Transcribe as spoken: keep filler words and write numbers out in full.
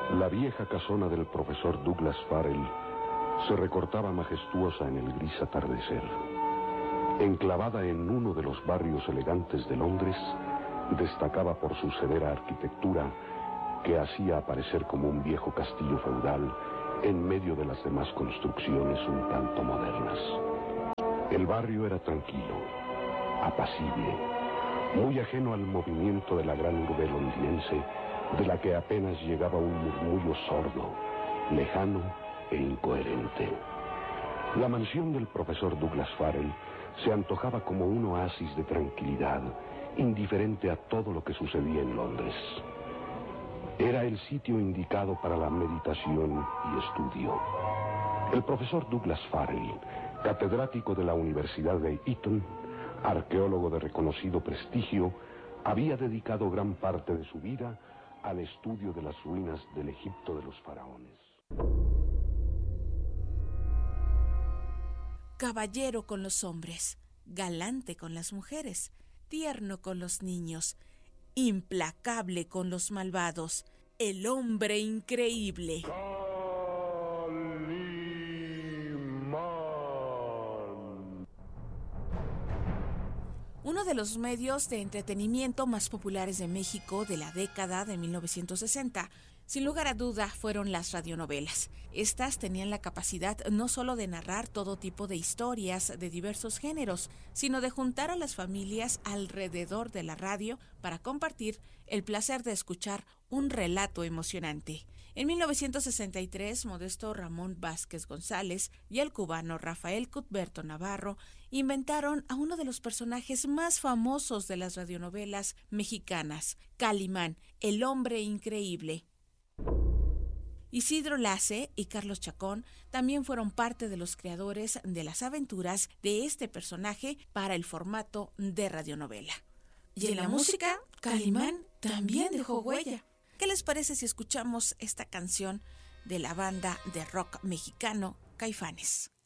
La vieja casona del profesor Douglas Farrell se recortaba majestuosa en el gris atardecer. Enclavada en uno de los barrios elegantes de Londres, destacaba por su severa arquitectura que hacía aparecer como un viejo castillo feudal en medio de las demás construcciones un tanto modernas. El barrio era tranquilo, apacible, muy ajeno al movimiento de la gran urbe londinense, de la que apenas llegaba un murmullo sordo, lejano e incoherente. La mansión del profesor Douglas Farrell se antojaba como un oasis de tranquilidad, indiferente a todo lo que sucedía en Londres. Era el sitio indicado para la meditación y estudio. El profesor Douglas Farrell, catedrático de la Universidad de Eton, arqueólogo de reconocido prestigio, había dedicado gran parte de su vida al estudio de las ruinas del Egipto de los faraones. Caballero con los hombres, galante con las mujeres, tierno con los niños, implacable con los malvados, el hombre increíble. Uno de los medios de entretenimiento más populares de México de la década de mil novecientos sesenta, sin lugar a duda, fueron las radionovelas. Estas tenían la capacidad no solo de narrar todo tipo de historias de diversos géneros, sino de juntar a las familias alrededor de la radio para compartir el placer de escuchar un relato emocionante. En mil novecientos sesenta y tres, Modesto Ramón Vázquez González y el cubano Rafael Cuthberto Navarro inventaron a uno de los personajes más famosos de las radionovelas mexicanas, Calimán, el hombre increíble. Isidro Lace y Carlos Chacón también fueron parte de los creadores de las aventuras de este personaje para el formato de radionovela. Y en la música, Calimán también dejó huella. ¿Qué les parece si escuchamos esta canción de la banda de rock mexicano Caifanes?